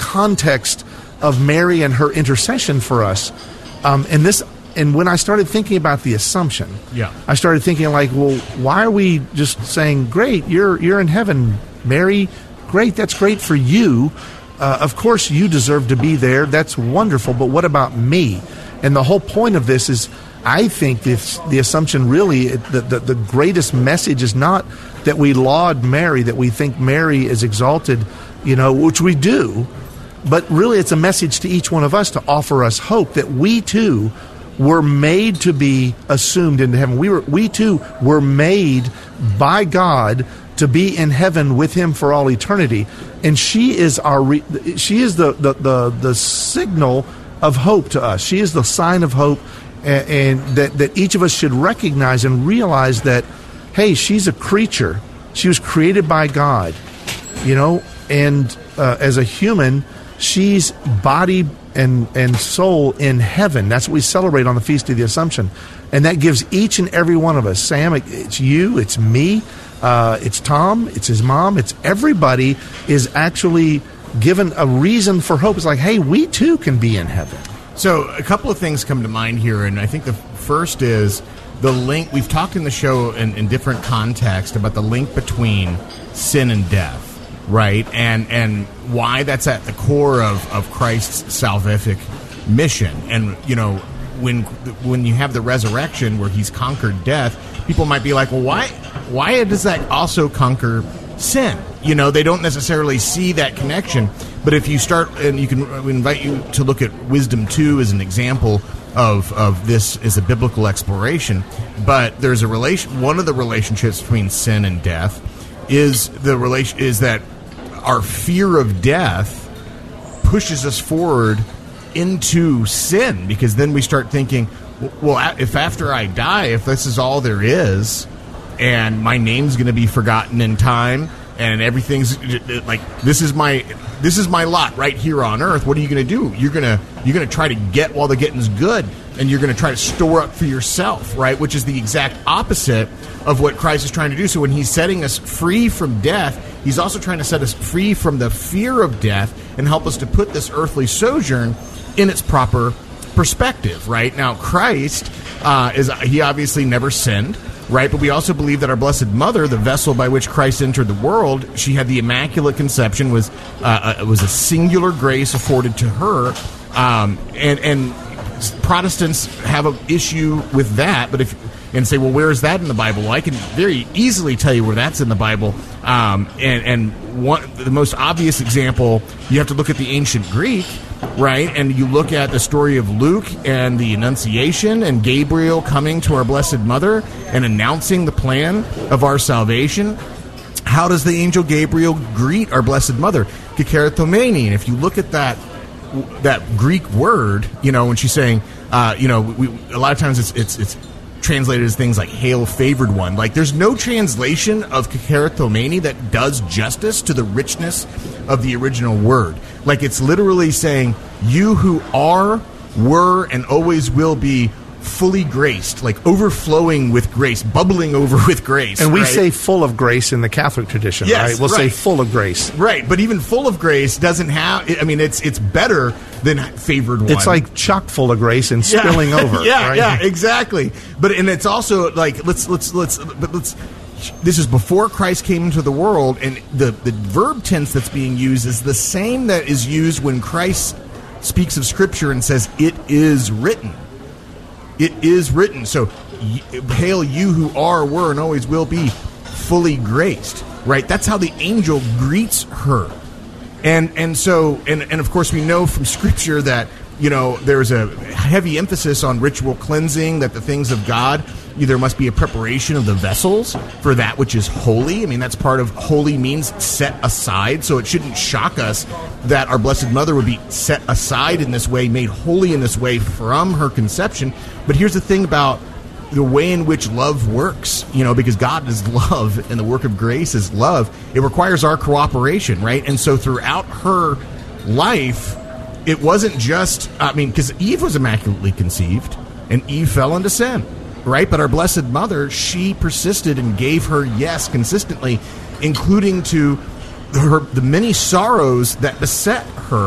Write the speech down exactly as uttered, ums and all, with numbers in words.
context of Mary and her intercession for us. Um, and this, and when I started thinking about the Assumption, yeah. I started thinking like, well, why are we just saying, great, you're you're in heaven, Mary, great, that's great for you. Uh, of course, you deserve to be there. That's wonderful. But what about me? And the whole point of this is, I think this, the Assumption really, the, the, the greatest message is not that we laud Mary, that we think Mary is exalted, you know, which we do, but really it's a message to each one of us to offer us hope that we too were made to be assumed into heaven. We were, we too were made by God to be in heaven with Him for all eternity. And she is our, re, she is the, the, the, the signal of hope to us. She is the sign of hope, and, and that, that each of us should recognize and realize that, hey, she's a creature. She was created by God, you know, and uh, as a human, she's body and, and soul in heaven. That's what we celebrate on the Feast of the Assumption. And that gives each and every one of us, Sam, it's you, it's me, uh, it's Tom, it's his mom, it's everybody is actually given a reason for hope. It's like, hey, we too can be in heaven. So a couple of things come to mind here, and I think the first is the link. We've talked in the show in, in different contexts about the link between sin and death, right? And and why that's at the core of, of Christ's salvific mission. And, you know, when when you have the resurrection where He's conquered death, people might be like, well, why why does that also conquer sin? You know, they don't necessarily see that connection. But if you start, and you can, we invite you to look at Wisdom two as an example of of this as a biblical exploration. But there's a relation. One of the relationships between sin and death is the relation is that our fear of death pushes us forward into sin, because then we start thinking, well, if after I die, if this is all there is, and my name's going to be forgotten in time, and everything's like, this is my this is my lot right here on earth, what are you going to do? You're going to you're going to try to get while the getting's good, and you're going to try to store up for yourself, right? Which is the exact opposite of what Christ is trying to do. So when He's setting us free from death, He's also trying to set us free from the fear of death and help us to put this earthly sojourn in its proper perspective, right? Now, Christ uh, is He obviously never sinned, right? But we also believe that our Blessed Mother, the vessel by which Christ entered the world, she had the Immaculate Conception, was uh, uh, was a singular grace afforded to her, um, and and Protestants have an issue with that, but if and say, well, where is that in the Bible? Well, I can very easily tell you where that's in the Bible, um, and and one the most obvious example, you have to look at the ancient Greek, right? And you look at the story of Luke and the Annunciation and Gabriel coming to our Blessed Mother and announcing the plan of our salvation. How does the angel Gabriel greet our Blessed Mother? Kekeratomene. And if you look at that that Greek word, you know, when she's saying, uh, you know, we, a lot of times it's it's it's translated as things like "Hail, favored one." Like, there's no translation of Kekeratomene that does justice to the richness of the original word. Like, it's literally saying, you who are, were, and always will be fully graced, like overflowing with grace, bubbling over with grace. And we right? say full of grace in the Catholic tradition, yes, right? We'll right. say full of grace. Right, but even full of grace doesn't have, I mean, it's it's better than favored one. It's like chock full of grace and yeah. spilling over. yeah, right? yeah, exactly. But, and it's also like, let's, let's, let's, but let's, this is before Christ came into the world, and the, the verb tense that's being used is the same that is used when Christ speaks of Scripture and says, it is written. It is written. So, hail you who are, were, and always will be fully graced, right? That's how the angel greets her. And and so, and, and of course we know from Scripture that, you know, there's a heavy emphasis on ritual cleansing, that the things of God, there must be a preparation of the vessels for that which is holy. I mean, that's part of holy means set aside. So it shouldn't shock us that our Blessed Mother would be set aside in this way, made holy in this way from her conception. But here's the thing about the way in which love works, you know, because God is love and the work of grace is love. It requires our cooperation, right? And so throughout her life, it wasn't just, I mean, because Eve was immaculately conceived and Eve fell into sin, right? But our Blessed Mother, she persisted and gave her yes consistently, including to her the many sorrows that beset her